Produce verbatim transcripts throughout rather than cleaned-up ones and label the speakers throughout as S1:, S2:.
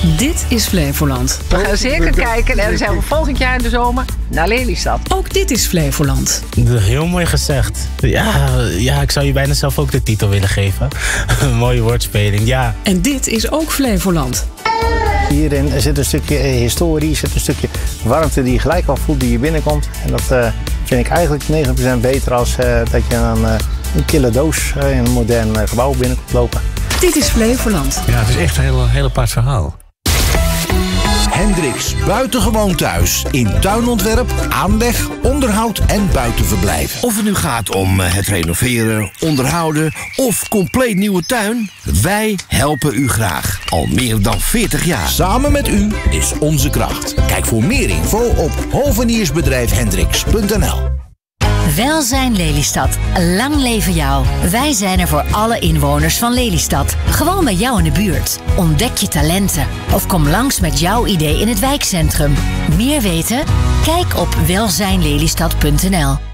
S1: Dit is Flevoland.
S2: We gaan zeker kijken en dan zijn we volgend jaar in de zomer naar Lelystad.
S1: Ook dit is Flevoland.
S3: Heel mooi gezegd. Ja, ja, ik zou je bijna zelf ook de titel willen geven. Mooie woordspeling, ja.
S1: En dit is ook Flevoland.
S4: Hierin zit een stukje historie, zit een stukje warmte die je gelijk al voelt die je binnenkomt. En dat uh, vind ik eigenlijk negentig procent beter als uh, dat je een, uh, een kille doos uh, in een modern uh, gebouw binnenkomt lopen.
S1: Dit is Flevoland.
S5: Ja, het is echt een heel, heel apart verhaal.
S6: Hendricks Buitengewoon Thuis. In tuinontwerp, aanleg, onderhoud en buitenverblijf. Of het nu gaat om het renoveren, onderhouden of compleet nieuwe tuin. Wij helpen u graag. Al meer dan veertig jaar. Samen met u is onze kracht. Kijk voor meer info op hoveniersbedrijf hendricks punt n l.
S7: Welzijn Lelystad. Lang leven jou. Wij zijn er voor alle inwoners van Lelystad. Gewoon bij jou in de buurt. Ontdek je talenten. Of kom langs met jouw idee in het wijkcentrum. Meer weten? Kijk op welzijn lelystad punt n l.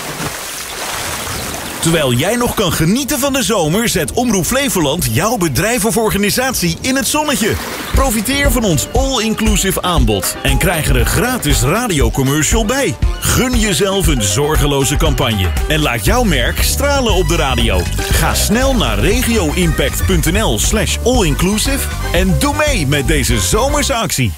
S8: Terwijl jij nog kan genieten van de zomer, zet Omroep Flevoland jouw bedrijf of organisatie in het zonnetje. Profiteer van ons all-inclusive aanbod en krijg er een gratis radiocommercial bij. Gun jezelf een zorgeloze campagne en laat jouw merk stralen op de radio. Ga snel naar regioimpact punt n l slash all-inclusive en doe mee met deze zomerse actie.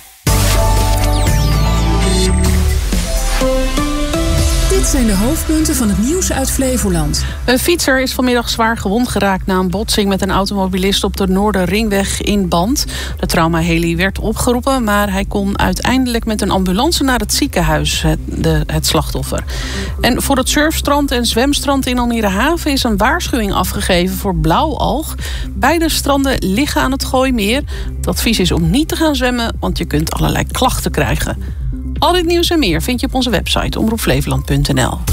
S1: Dit zijn de hoofdpunten van het nieuws uit Flevoland.
S9: Een fietser is vanmiddag zwaar gewond geraakt na een botsing met een automobilist op de Noorderringweg in Band. De traumaheli werd opgeroepen, maar hij kon uiteindelijk met een ambulance naar het ziekenhuis, het, de, het slachtoffer. En voor het surfstrand en zwemstrand in Almere Haven is een waarschuwing afgegeven voor blauwalg. Beide stranden liggen aan het Gooimeer. Het advies is om niet te gaan zwemmen, want je kunt allerlei klachten krijgen. Al dit nieuws en meer vind je op onze website omroep flevoland punt n l.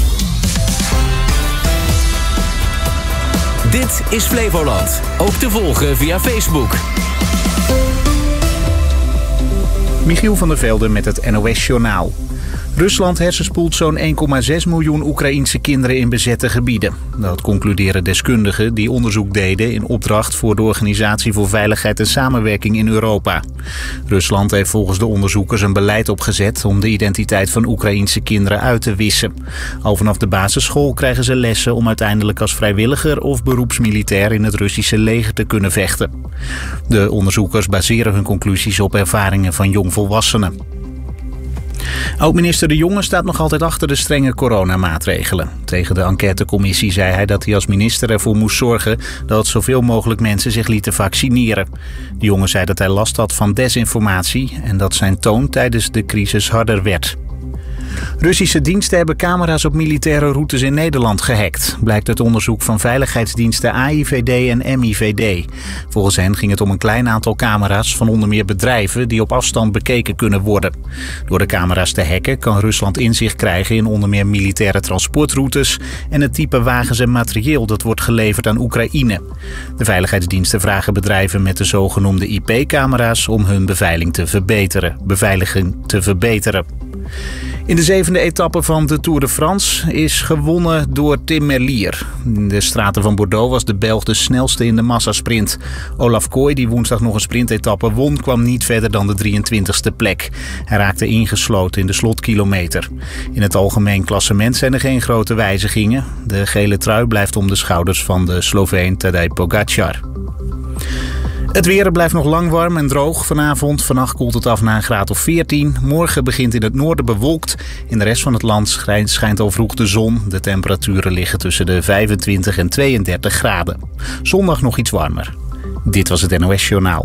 S10: Dit is Flevoland. Ook te volgen via Facebook.
S11: Michiel van der Velde met het N O S-journaal. Rusland hersenspoelt zo'n één komma zes miljoen Oekraïense kinderen in bezette gebieden. Dat concluderen deskundigen die onderzoek deden in opdracht voor de Organisatie voor Veiligheid en Samenwerking in Europa. Rusland heeft volgens de onderzoekers een beleid opgezet om de identiteit van Oekraïense kinderen uit te wissen. Al vanaf de basisschool krijgen ze lessen om uiteindelijk als vrijwilliger of beroepsmilitair in het Russische leger te kunnen vechten. De onderzoekers baseren hun conclusies op ervaringen van jongvolwassenen. Oud-minister De Jonge staat nog altijd achter de strenge coronamaatregelen. Tegen de enquêtecommissie zei hij dat hij als minister ervoor moest zorgen dat zoveel mogelijk mensen zich lieten vaccineren. De Jonge zei dat hij last had van desinformatie en dat zijn toon tijdens de crisis harder werd. Russische diensten hebben camera's op militaire routes in Nederland gehackt, blijkt uit onderzoek van veiligheidsdiensten A I V D en M I V D. Volgens hen ging het om een klein aantal camera's van onder meer bedrijven die op afstand bekeken kunnen worden. Door de camera's te hacken kan Rusland inzicht krijgen in onder meer militaire transportroutes en het type wagens en materieel dat wordt geleverd aan Oekraïne. De veiligheidsdiensten vragen bedrijven met de zogenoemde I P-camera's om hun beveiliging te verbeteren. Beveiliging te verbeteren. In de zevende etappe van de Tour de France is gewonnen door Tim Merlier. In de straten van Bordeaux was de Belg de snelste in de massasprint. Olaf Kooi, die woensdag nog een sprintetappe won, kwam niet verder dan de drieëntwintigste plek. Hij raakte ingesloten in de slotkilometer. In het algemeen klassement zijn er geen grote wijzigingen. De gele trui blijft om de schouders van de Sloveen Tadej Pogačar. Het weer blijft nog lang warm en droog. Vanavond, vannacht koelt het af naar een graad of veertien. Morgen begint in het noorden bewolkt. In de rest van het land schijnt, schijnt al vroeg de zon. De temperaturen liggen tussen de vijfentwintig en tweeëndertig graden. Zondag nog iets warmer. Dit was het N O S-journaal.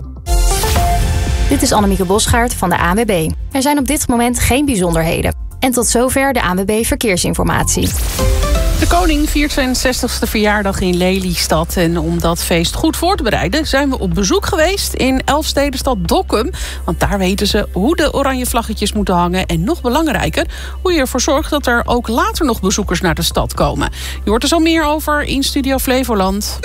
S12: Dit is Annemieke Bosgaard van de A N W B. Er zijn op dit moment geen bijzonderheden. En tot zover de A N W B Verkeersinformatie.
S9: De koning viert zijn zestigste verjaardag in Lelystad. En om dat feest goed voor te bereiden zijn we op bezoek geweest in Elfstedenstad Dokkum. Want daar weten ze hoe de oranje vlaggetjes moeten hangen. En nog belangrijker, hoe je ervoor zorgt dat er ook later nog bezoekers naar de stad komen. Je hoort er zo meer over in Studio Flevoland.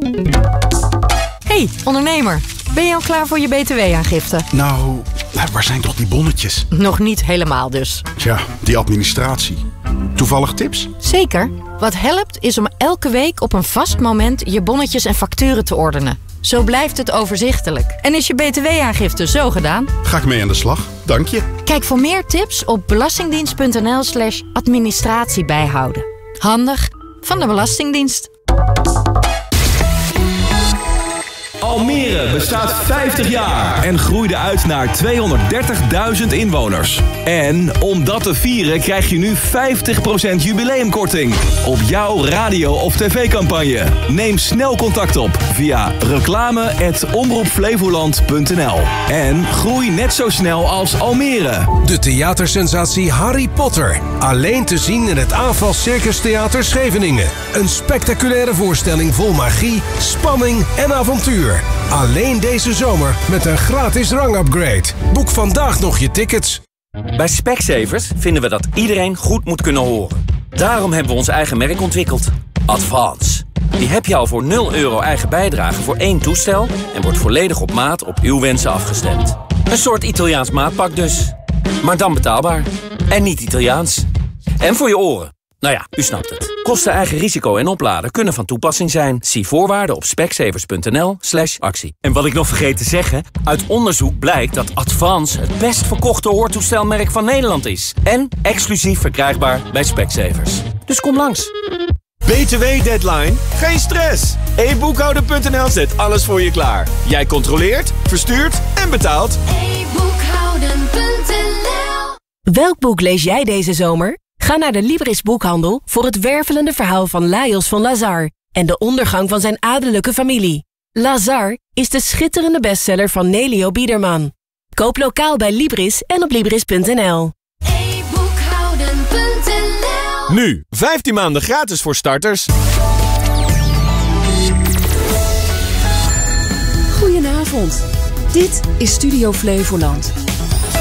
S13: Hey, ondernemer. Ben je al klaar voor je B T W-aangifte?
S14: Nou, waar zijn toch die bonnetjes?
S13: Nog niet helemaal dus.
S14: Tja, die administratie. Toevallig tips?
S13: Zeker. Wat helpt is om elke week op een vast moment je bonnetjes en facturen te ordenen. Zo blijft het overzichtelijk. En is je B T W-aangifte zo gedaan?
S14: Ga ik mee aan de slag? Dank je.
S13: Kijk voor meer tips op belastingdienst.nl slash administratie bijhouden. Handig van de Belastingdienst.
S10: Almere bestaat vijftig jaar en groeide uit naar tweehonderddertigduizend inwoners. En om dat te vieren krijg je nu vijftig procent jubileumkorting op jouw radio- of tv-campagne. Neem snel contact op via reclame at omroep flevoland punt n l. En groei net zo snel als Almere.
S15: De theatersensatie Harry Potter. Alleen te zien in het Aanval Circus Theater Scheveningen. Een spectaculaire voorstelling vol magie, spanning en avontuur. Alleen deze zomer met een gratis rangupgrade. Boek vandaag nog je tickets.
S16: Bij Specsavers vinden we dat iedereen goed moet kunnen horen. Daarom hebben we ons eigen merk ontwikkeld. Advance. Die heb je al voor nul euro eigen bijdrage voor één toestel en wordt volledig op maat op uw wensen afgestemd. Een soort Italiaans maatpak dus. Maar dan betaalbaar. En niet Italiaans. En voor je oren. Nou ja, u snapt het. Kosten, eigen risico en opladen kunnen van toepassing zijn. Zie voorwaarden op specsavers.nl slash actie. En wat ik nog vergeet te zeggen, uit onderzoek blijkt dat Advance het best verkochte hoortoestelmerk van Nederland is. En exclusief verkrijgbaar bij Specsavers. Dus kom langs.
S17: B T W-deadline? Geen stress! e boekhouder punt n l zet alles voor je klaar. Jij controleert, verstuurt en betaalt.
S18: e boekhouden punt n l.
S19: Welk boek lees jij deze zomer? Ga naar de Libris Boekhandel voor het wervelende verhaal van Lajos van Lazar en de ondergang van zijn adellijke familie. Lazar is de schitterende bestseller van Nelio Biederman. Koop lokaal bij Libris en op libris punt n l.
S18: e boekhouden punt n l.
S17: Nu, vijftien maanden gratis voor starters.
S1: Goedenavond. Dit is Studio Flevoland.